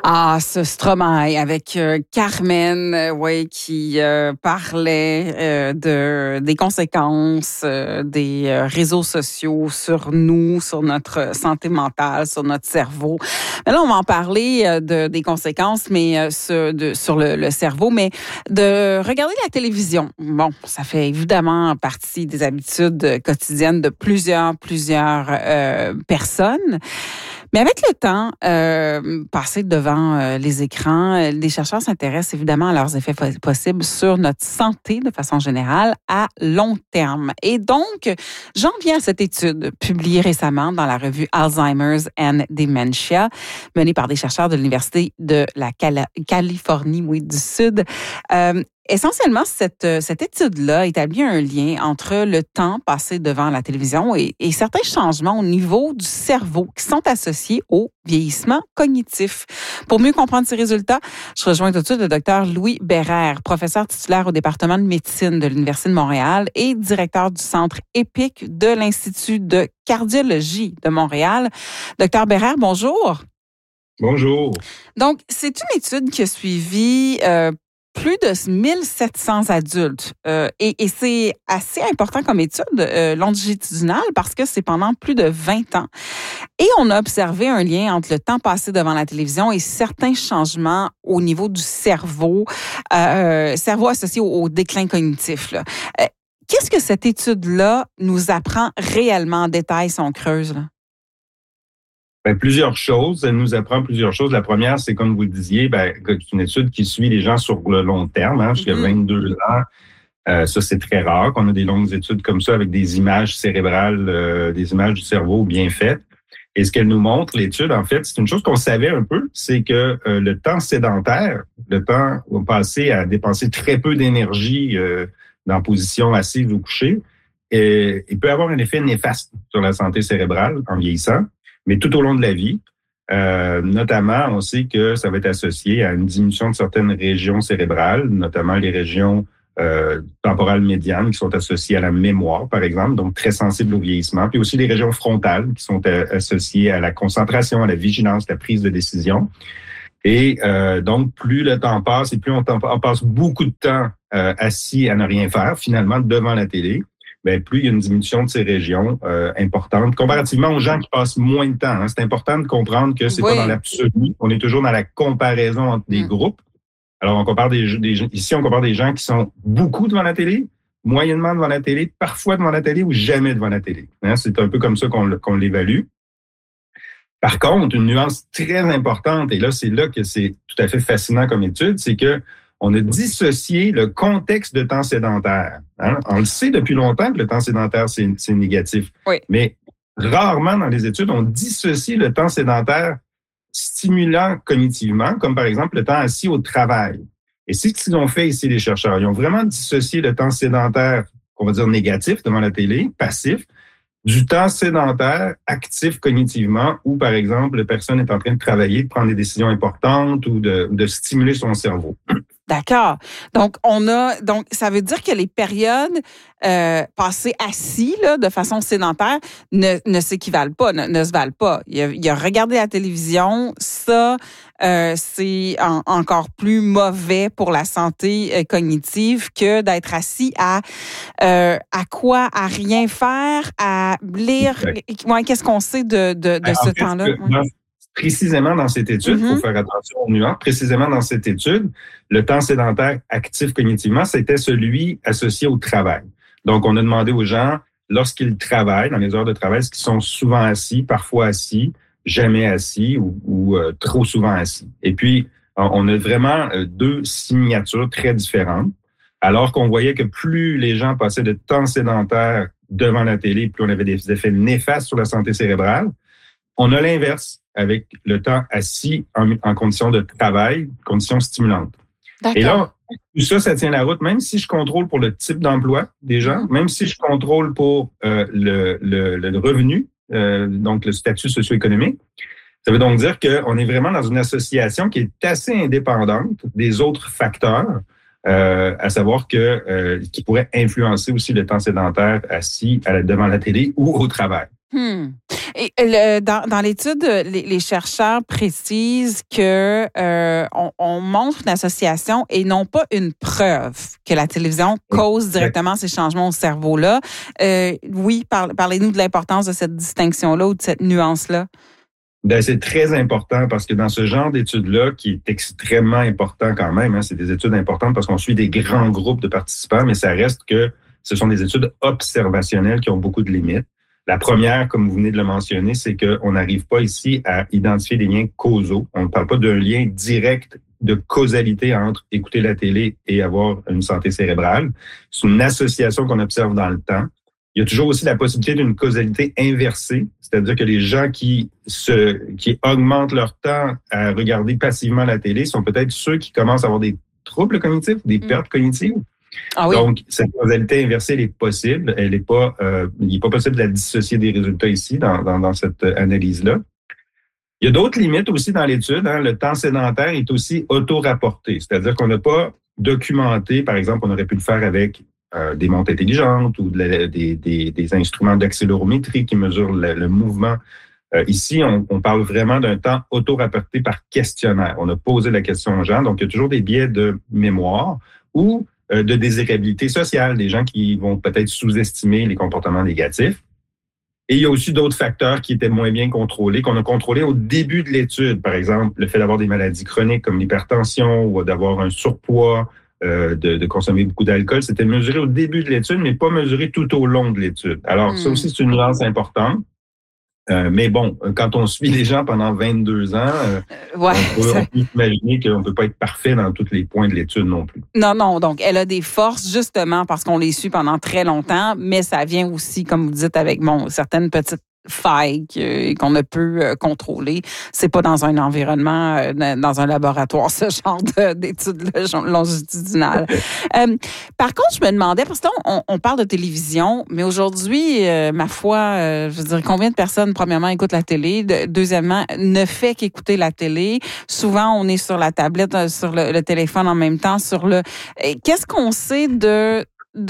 Ah, ce Stromae avec Carmen, qui parlait des conséquences des réseaux sociaux sur nous, sur notre santé mentale, sur notre cerveau. Mais là, on va en parler des conséquences, mais sur le cerveau, mais de regarder la télévision. Bon, ça fait évidemment partie des habitudes quotidiennes de plusieurs personnes. Mais avec le temps, passé devant les écrans, les chercheurs s'intéressent évidemment à leurs effets possibles sur notre santé de façon générale à long terme. Et donc, j'en viens à cette étude publiée récemment dans la revue Alzheimer's and Dementia, menée par des chercheurs de l'Université de la Californie du Sud. Essentiellement, cette étude-là établit un lien entre le temps passé devant la télévision et certains changements au niveau du cerveau qui sont associés au vieillissement cognitif. Pour mieux comprendre ces résultats, je rejoins tout de suite le docteur Louis Bérère, professeur titulaire au département de médecine de l'Université de Montréal et directeur du Centre EPIC de l'Institut de cardiologie de Montréal. Docteur Bérère, bonjour. Bonjour. Donc, c'est une étude qui a suivi plus de 1700 adultes. Et c'est assez important comme étude longitudinale parce que c'est pendant plus de 20 ans. Et on a observé un lien entre le temps passé devant la télévision et certains changements au niveau du cerveau, cerveau associé au déclin cognitif, là. Qu'est-ce que cette étude-là nous apprend réellement en détail si on creuse, là? Plusieurs choses. Elle nous apprend plusieurs choses. La première, c'est comme vous le disiez, c'est une étude qui suit les gens sur le long terme, jusqu'à 22 ans. Ça, c'est très rare qu'on a des longues études comme ça avec des images cérébrales, des images du cerveau bien faites. Et ce qu'elle nous montre, l'étude, en fait, c'est une chose qu'on savait un peu, c'est que le temps sédentaire, le temps passé à dépenser très peu d'énergie dans position assise ou couchée, il peut avoir un effet néfaste sur la santé cérébrale en vieillissant. Mais tout au long de la vie, notamment, on sait que ça va être associé à une diminution de certaines régions cérébrales, notamment les régions temporales médianes qui sont associées à la mémoire, par exemple, donc très sensibles au vieillissement, puis aussi les régions frontales qui sont associées à la concentration, à la vigilance, la prise de décision. Et donc, plus le temps passe et plus on passe beaucoup de temps assis à ne rien faire, finalement, devant la télé, plus il y a une diminution de ces régions importantes, comparativement aux gens qui passent moins de temps. C'est important de comprendre que c'est pas dans l'absolu. On est toujours dans la comparaison entre des groupes. Alors, on compare ici, on compare des gens qui sont beaucoup devant la télé, moyennement devant la télé, parfois devant la télé ou jamais devant la télé. C'est un peu comme ça qu'on l'évalue. Par contre, une nuance très importante, et là, c'est là que c'est tout à fait fascinant comme étude, c'est que on a dissocié le contexte de temps sédentaire. On le sait depuis longtemps que le temps sédentaire, c'est négatif. Oui. Mais rarement dans les études, on dissocie le temps sédentaire stimulant cognitivement, comme par exemple le temps assis au travail. Et c'est ce qu'ils ont fait ici, les chercheurs. Ils ont vraiment dissocié le temps sédentaire, qu'on va dire négatif devant la télé, passif, du temps sédentaire actif cognitivement, où par exemple, la personne est en train de travailler, de prendre des décisions importantes ou de stimuler son cerveau. D'accord. Donc, ça veut dire que les périodes passées assis là, de façon sédentaire ne s'équivalent pas, ne se valent pas. Il y a regarder la télévision, ça, c'est encore plus mauvais pour la santé cognitive que d'être assis à quoi? À rien faire, à lire. Ouais, qu'est-ce qu'on sait de ce temps-là? Précisément dans cette étude, il faut faire attention aux nuances, précisément dans cette étude, le temps sédentaire actif cognitivement, c'était celui associé au travail. Donc, on a demandé aux gens, lorsqu'ils travaillent, dans les heures de travail, est-ce qu'ils sont souvent assis, parfois assis, jamais assis ou trop souvent assis. Et puis, on a vraiment deux signatures très différentes, alors qu'on voyait que plus les gens passaient de temps sédentaire devant la télé, plus on avait des effets néfastes sur la santé cérébrale. On a l'inverse avec le temps assis en conditions de travail, conditions stimulantes. D'accord. Et là, tout ça tient la route, même si je contrôle pour le type d'emploi des gens, même si je contrôle pour le revenu, donc le statut socio-économique. Ça veut donc dire qu'on est vraiment dans une association qui est assez indépendante des autres facteurs, à savoir qui pourrait influencer aussi le temps sédentaire assis devant la télé ou au travail. Et dans l'étude, les chercheurs précisent que on montre une association et non pas une preuve que la télévision cause directement ces changements au cerveau-là. Oui, parlez-nous de l'importance de cette distinction-là ou de cette nuance-là. Ben, c'est très important parce que dans ce genre d'études-là, qui est extrêmement important quand même, c'est des études importantes parce qu'on suit des grands groupes de participants, mais ça reste que ce sont des études observationnelles qui ont beaucoup de limites. La première, comme vous venez de le mentionner, c'est qu'on n'arrive pas ici à identifier des liens causaux. On ne parle pas d'un lien direct de causalité entre écouter la télé et avoir une santé cérébrale. C'est une association qu'on observe dans le temps. Il y a toujours aussi la possibilité d'une causalité inversée, c'est-à-dire que les gens qui augmentent leur temps à regarder passivement la télé sont peut-être ceux qui commencent à avoir des troubles cognitifs, des pertes cognitives. Ah oui. Donc, cette causalité inversée, elle est possible. Il n'est pas possible de la dissocier des résultats ici dans cette analyse-là. Il y a d'autres limites aussi dans l'étude. Le temps sédentaire est aussi auto-rapporté, c'est-à-dire qu'on n'a pas documenté, par exemple, on aurait pu le faire avec des montres intelligentes ou des instruments d'accélérométrie qui mesurent le mouvement. Ici, on parle vraiment d'un temps auto-rapporté par questionnaire. On a posé la question aux gens, donc il y a toujours des biais de mémoire ou de désirabilité sociale, des gens qui vont peut-être sous-estimer les comportements négatifs. Et il y a aussi d'autres facteurs qui étaient moins bien contrôlés, qu'on a contrôlés au début de l'étude. Par exemple, le fait d'avoir des maladies chroniques comme l'hypertension ou d'avoir un surpoids, de consommer beaucoup d'alcool, c'était mesuré au début de l'étude, mais pas mesuré tout au long de l'étude. Alors, ça aussi, c'est une nuance importante. Mais bon, quand on suit les gens pendant 22 ans, on peut imaginer qu'on ne peut pas être parfait dans tous les points de l'étude non plus. Non. Donc, elle a des forces justement parce qu'on les suit pendant très longtemps, mais ça vient aussi, comme vous dites, avec certaines petites failles qu'on ne peut contrôler. C'est pas dans un environnement, dans un laboratoire, ce genre d'études longitudinales. Par contre, je me demandais, parce que là, on parle de télévision, mais aujourd'hui, ma foi, je veux dire, combien de personnes, premièrement, écoutent la télé, deuxièmement, ne fait qu'écouter la télé. Souvent, on est sur la tablette, sur le téléphone en même temps, Qu'est-ce qu'on sait de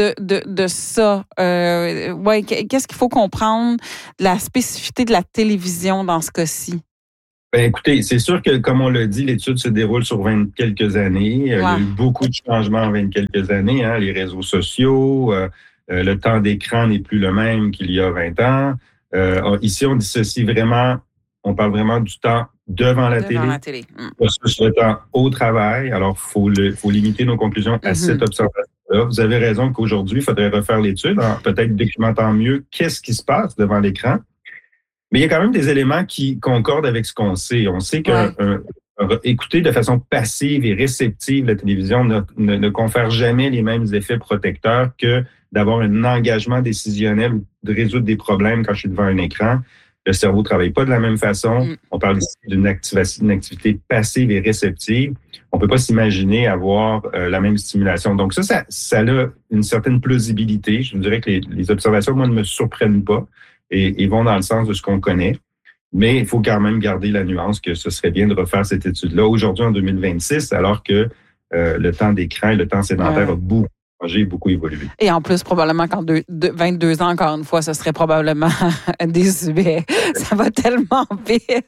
ça? Qu'est-ce qu'il faut comprendre de la spécificité de la télévision dans ce cas-ci? Ben, écoutez, c'est sûr que, comme on l'a dit, l'étude se déroule sur 20 quelques années. Il y a eu beaucoup de changements en 20 quelques années. Les réseaux sociaux, le temps d'écran n'est plus le même qu'il y a 20 ans. Ici, on dissocie vraiment, on parle vraiment du temps devant la télé. Versus le temps au travail. Alors, faut limiter nos conclusions à cette observation. Vous avez raison qu'aujourd'hui, il faudrait refaire l'étude, peut-être documentant mieux qu'est-ce qui se passe devant l'écran. Mais il y a quand même des éléments qui concordent avec ce qu'on sait. On sait que écouter de façon passive et réceptive la télévision ne confère jamais les mêmes effets protecteurs que d'avoir un engagement décisionnel ou de résoudre des problèmes quand je suis devant un écran. Le cerveau ne travaille pas de la même façon. On parle ici d'une activité passive et réceptive. On ne peut pas s'imaginer avoir la même stimulation. Donc ça a une certaine plausibilité. Je vous dirais que les observations, moi, ne me surprennent pas et vont dans le sens de ce qu'on connaît. Mais il faut quand même garder la nuance que ce serait bien de refaire cette étude-là aujourd'hui en 2026, alors que le temps d'écran et le temps sédentaire a beaucoup changé, beaucoup évolué. Et en plus, probablement qu'en 22 ans, encore une fois, ce serait probablement désuet. Ça va tellement vite.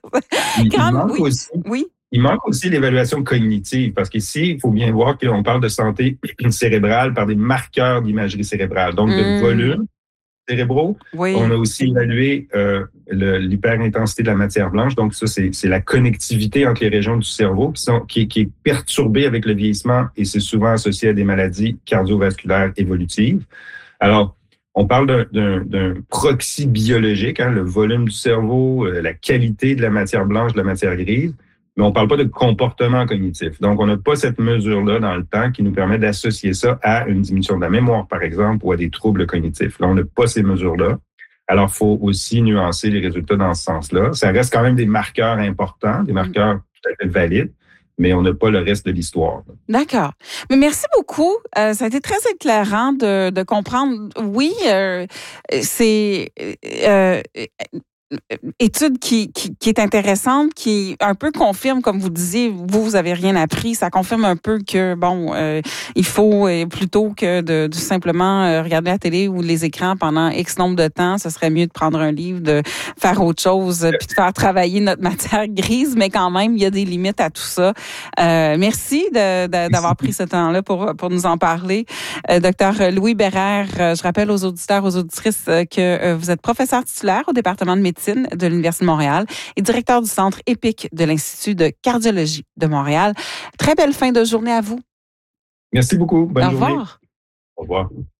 Il manque aussi l'évaluation cognitive, parce qu'ici, il faut bien voir qu'on parle de santé cérébrale par des marqueurs d'imagerie cérébrale, donc de volume cérébraux. On a aussi évalué l'hyperintensité de la matière blanche. Donc, ça, c'est la connectivité entre les régions du cerveau qui est perturbée avec le vieillissement et c'est souvent associé à des maladies cardiovasculaires évolutives. Alors, on parle d'un proxy biologique, le volume du cerveau, la qualité de la matière blanche, de la matière grise, mais on ne parle pas de comportement cognitif. Donc, on n'a pas cette mesure-là dans le temps qui nous permet d'associer ça à une diminution de la mémoire, par exemple, ou à des troubles cognitifs. Là, on n'a pas ces mesures-là. Alors, il faut aussi nuancer les résultats dans ce sens-là. Ça reste quand même des marqueurs importants, des marqueurs tout à fait valides, mais on n'a pas le reste de l'histoire. D'accord. Mais merci beaucoup. Ça a été très éclairant de comprendre. Oui, c'est étude qui est intéressante, qui un peu confirme, comme vous disiez, vous avez rien appris, ça confirme un peu que, bon, il faut, plutôt que de simplement regarder la télé ou les écrans pendant X nombre de temps, ce serait mieux de prendre un livre, de faire autre chose, puis de faire travailler notre matière grise, mais quand même, il y a des limites à tout ça. Merci d'avoir pris ce temps-là pour nous en parler. Docteur Louis Bérère, je rappelle aux auditeurs, aux auditrices que vous êtes professeur titulaire au département de médecine de l'Université de Montréal et directeur du Centre EPIC de l'Institut de cardiologie de Montréal. Très belle fin de journée à vous. Merci beaucoup. Bonne journée. Au revoir. Au revoir.